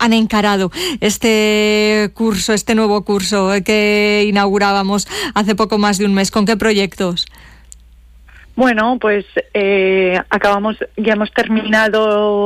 han encarado este curso, este nuevo curso que inaugurábamos hace poco más de un mes? ¿Con qué proyectos? Bueno, pues ya hemos terminado